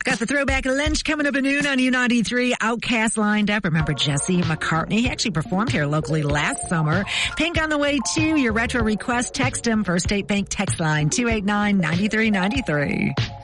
Got the throwback lunch coming up at noon on U93. Outcast lined up. Remember Jesse McCartney? He actually performed here locally last summer. Pink on the way too. Your retro request, text him. First State Bank text line 289-9393.